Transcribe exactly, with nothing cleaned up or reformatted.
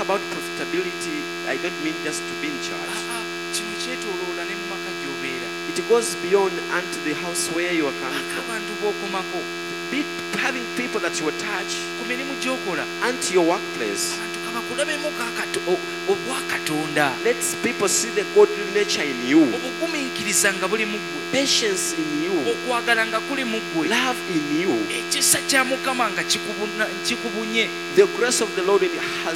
about profitability, I don't mean just to be in charge. Kino kyetooloola ne mu maka gy'obeera. It goes beyond unto the house where you are coming from. Abantu b'okomako. Be having people that you attach ku mirimu gy'okola. unto your workplace. Abantu kabakulabemu obwakatonda. Let people see the godly nature in you. Obugumiikiriza nga buli mu ggwe. Patience in you. Okwagala nga kuli mu ggwe. Love in you. Ekisa kya Mukama nga kikubunye. The grace of the Lord has